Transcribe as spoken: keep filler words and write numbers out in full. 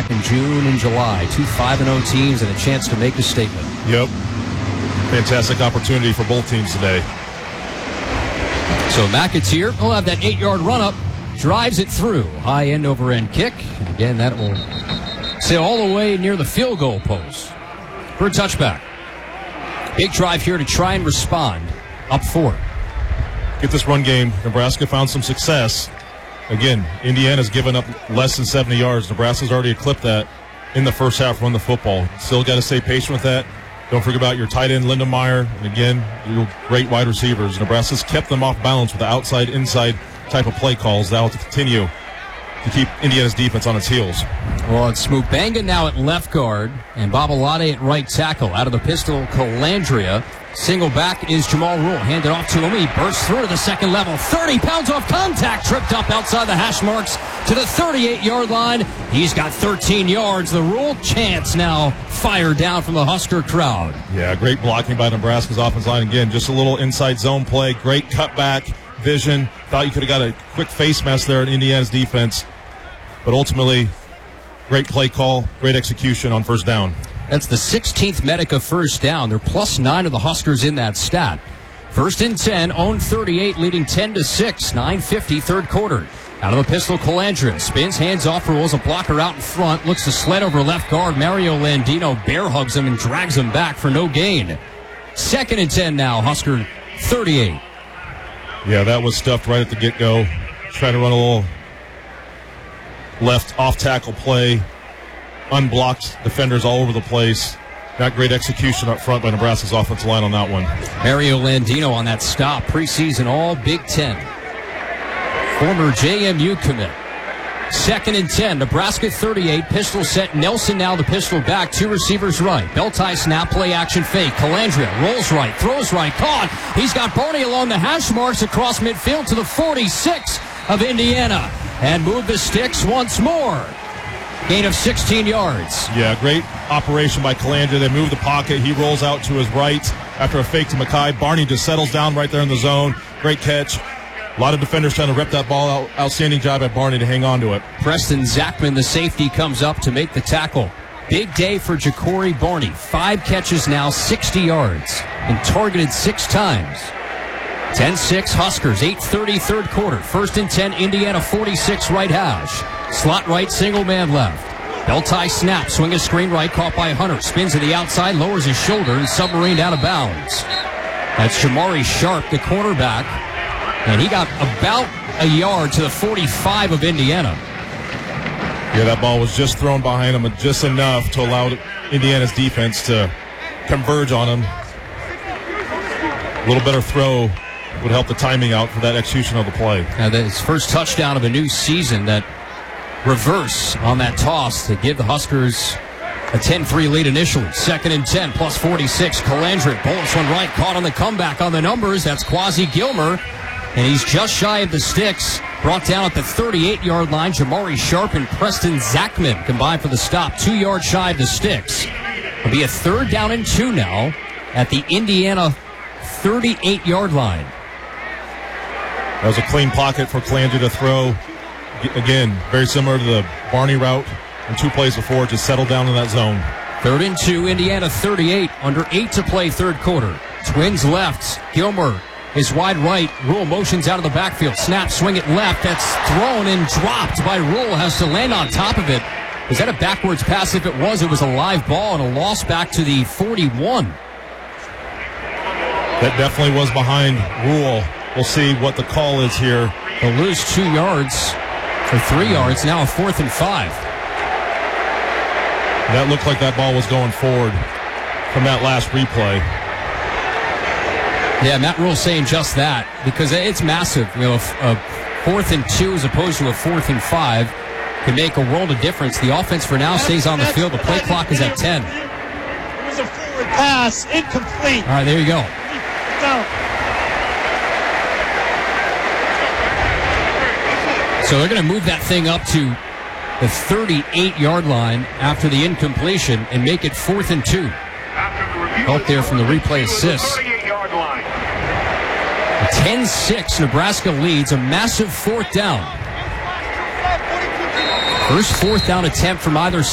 back in June and July. Two five and oh teams and a chance to make a statement. Yep. Fantastic opportunity for both teams today. So McAteer will have that eight-yard run-up, drives it through. High end-over-end kick. And again, that will sail all the way near the field goal post for a touchback. Big drive here to try and respond. Up four. Get this run game. Nebraska found some success. Again, Indiana's given up less than seventy yards. Nebraska's already eclipsed that in the first half run the football. Still got to stay patient with that. Don't forget about your tight end, Lindenmeyer. And again, your great wide receivers. Nebraska's kept them off balance with the outside-inside type of play calls. That will continue to keep Indiana's defense on its heels. Well, it's Smubanga now at left guard and Babalade at right tackle. Out of the pistol, Calandria. Single back is Jamal Rule. Handed off to him. He bursts through to the second level. thirty pounds off contact. Tripped up outside the hash marks to the thirty-eight-yard line. He's got thirteen yards. The Rule chance now fired down from the Husker crowd. Yeah, great blocking by Nebraska's offensive line. Again, just a little inside zone play. Great cutback vision. Thought you could have got a quick face mask there in Indiana's defense. But ultimately, great play call, great execution on first down. That's the sixteenth Medica first down. They're plus nine of the Huskers in that stat. First and ten, own thirty-eight, leading ten to six. nine fifty, third quarter. Out of the pistol, Calandria spins, hands off, rolls a blocker out in front, looks to sled over left guard. Mario Landino bear hugs him and drags him back for no gain. Second and ten now, Husker thirty-eight. Yeah, that was stuffed right at the get-go. Trying to run a little left off-tackle play. Unblocked defenders all over the place. Not great execution up front by Nebraska's offensive line on that one. Mario Landino on that stop. Preseason all Big Ten. Former J M U commit. Second and ten. Nebraska thirty-eight. Pistol set. Nelson now the pistol back. Two receivers right. Belt tie snap. Play action fake. Calandria rolls right. Throws right. Caught. He's got Barney along the hash marks across midfield to the forty-six of Indiana. And move the sticks once more. Gain of sixteen yards. Yeah, great operation by Calandria. They move the pocket. He rolls out to his right after a fake to Mackay. Barney just settles down right there in the zone. Great catch. A lot of defenders trying to rip that ball out. Outstanding job at Barney to hang on to it. Preston Zachman, the safety, comes up to make the tackle. Big day for Ja'Cory Barney. Five catches now, sixty yards, and targeted six times. ten six Huskers, eight thirty third quarter. First and ten, Indiana forty-six right hash. Slot right, single man left. Belt tie snap, swing a screen right, caught by Hunter. Spins to the outside, lowers his shoulder, and submarined out of bounds. That's Jamari Sharp, the cornerback. And he got about a yard to the forty-five of Indiana. Yeah, that ball was just thrown behind him, just enough to allow Indiana's defense to converge on him. A little better throw would help the timing out for that execution of the play. Now, that's his first touchdown of a new season. That reverse on that toss to give the Huskers a ten three lead initially. Second and ten, plus forty-six. Calandria bolts one right, caught on the comeback on the numbers. That's Quasi Gilmer, and he's just shy of the sticks. Brought down at the thirty-eight-yard line. Jamari Sharp and Preston Zachman combined for the stop. Two yards shy of the sticks. It'll be a third down and two now at the Indiana thirty-eight-yard line. That was a clean pocket for Calandria to throw. Again, very similar to the Barney route and two plays before, just settled down in that zone. Third and two, Indiana thirty-eight, under eight to play third quarter. Twins left, Gilmer is wide right. Rule motions out of the backfield. Snap, swing it left. That's thrown and dropped by Rule. Has to land on top of it. Was that a backwards pass? If it was, it was a live ball and a loss back to the forty-one. That definitely was behind Rule. We'll see what the call is here. They'll lose two yards or three yards. Now a fourth and five. That looked like that ball was going forward from that last replay. Yeah, Matt Rule saying just that because it's massive. You know, a fourth and two as opposed to a fourth and five can make a world of difference. The offense for now stays on the field. The play clock is at ten. It was a forward pass, incomplete. All right, there you go. So they're going to move that thing up to the thirty-eight-yard line after the incompletion and make it fourth and two. Help there from the replay assist. ten six, Nebraska leads, a massive fourth down. First fourth down attempt from either